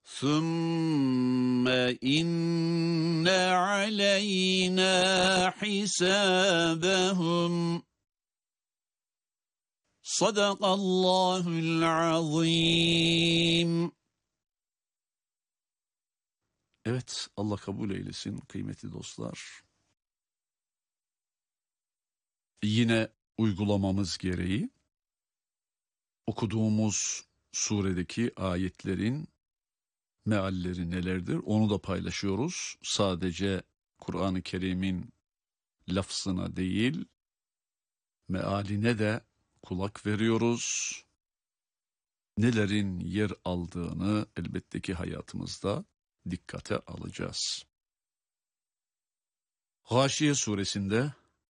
ثُمَّ إِنَّ عَلَيْنَا حِسَابَهُمْ. Sadakallahul azim. Evet, Allah kabul eylesin kıymetli dostlar. Yine uygulamamız gereği okuduğumuz suredeki ayetlerin mealleri nelerdir onu da paylaşıyoruz. Sadece Kur'an-ı Kerim'in lafzına değil, mealine de kulak veriyoruz. Nelerin yer aldığını elbette ki hayatımızda dikkate alacağız. Gâşiye suresinde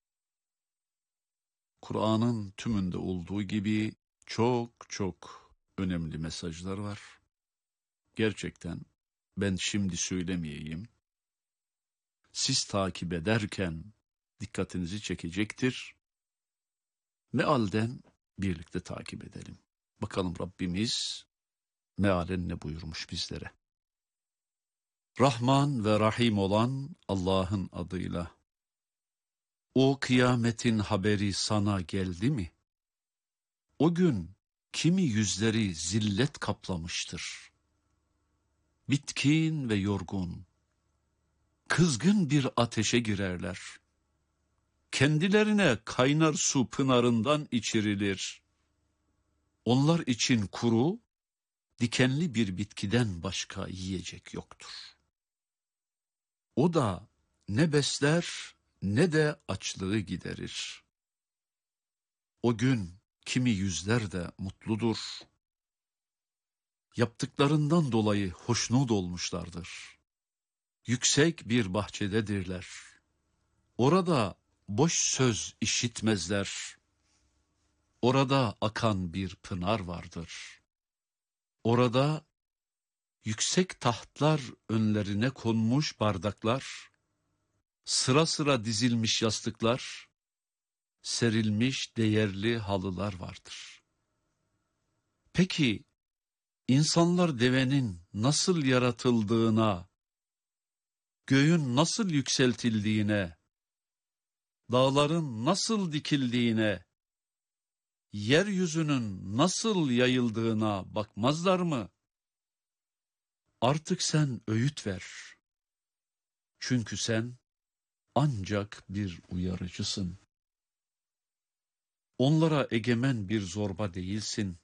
Kur'an'ın tümünde olduğu gibi çok çok önemli mesajlar var. Gerçekten ben şimdi söylemeyeyim. Siz takip ederken dikkatinizi çekecektir. Mealden birlikte takip edelim. Bakalım Rabbimiz mealen ne buyurmuş bizlere. Rahman ve Rahim olan Allah'ın adıyla. O kıyametin haberi sana geldi mi? O gün kimi yüzleri zillet kaplamıştır. Bitkin ve yorgun, kızgın bir ateşe girerler. Kendilerine kaynar su pınarından içirilir. Onlar için kuru, dikenli bir bitkiden başka yiyecek yoktur. O da ne besler ne de açlığı giderir. O gün kimi yüzler de mutludur. Yaptıklarından dolayı hoşnut olmuşlardır. Yüksek bir bahçededirler. Orada boş söz işitmezler. Orada akan bir pınar vardır. Orada yüksek tahtlar önlerine konmuş bardaklar, sıra sıra dizilmiş yastıklar, serilmiş değerli halılar vardır. Peki, insanlar devenin nasıl yaratıldığına, göğün nasıl yükseltildiğine, dağların nasıl dikildiğine, yeryüzünün nasıl yayıldığına bakmazlar mı? Artık sen öğüt ver. Çünkü sen ancak bir uyarıcısın. Onlara egemen bir zorba değilsin.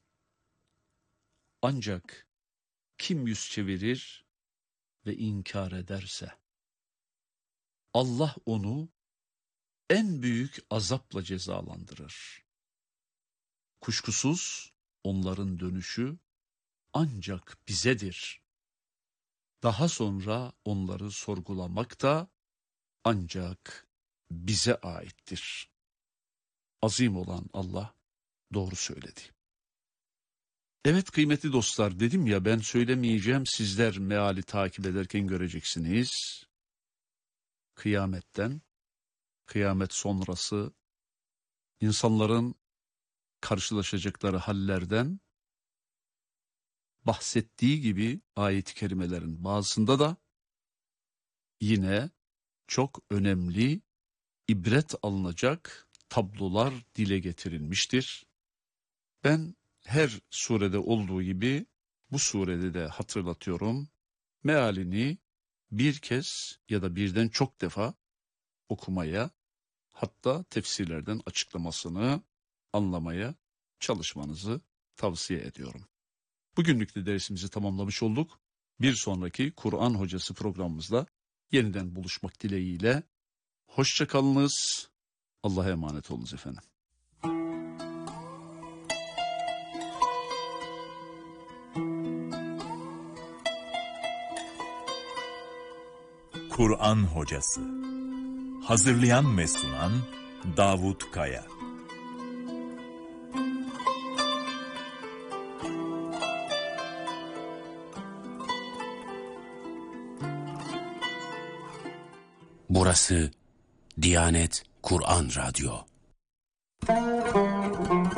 Ancak kim yüz çevirir ve inkar ederse, Allah onu en büyük azapla cezalandırır. Kuşkusuz onların dönüşü ancak bizedir. Daha sonra onları sorgulamak da ancak bize aittir. Azim olan Allah doğru söyledi. Evet kıymetli dostlar, dedim ya ben söylemeyeceğim, sizler meali takip ederken göreceksiniz. Kıyametten, kıyamet sonrası insanların karşılaşacakları hallerden bahsettiği gibi ayet-i kerimelerin bazısında da yine çok önemli, ibret alınacak tablolar dile getirilmiştir. Ben her surede olduğu gibi bu surede de hatırlatıyorum. Mealini bir kez ya da birden çok defa okumaya, hatta tefsirlerden açıklamasını anlamaya çalışmanızı tavsiye ediyorum. Bugünlük de dersimizi tamamlamış olduk. Bir sonraki Kur'an Hocası programımızda yeniden buluşmak dileğiyle. Hoşça kalınız. Allah'a emanet olunuz efendim. Kur'an Hocası. Hazırlayan ve sunan Davut Kaya. Burası Diyanet Kur'an Radyo.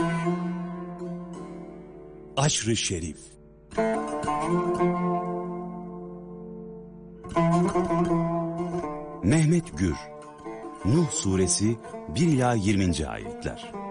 Aşr-ı Şerif. Mehmet Gür, Nuh Suresi 1-20. ayetler.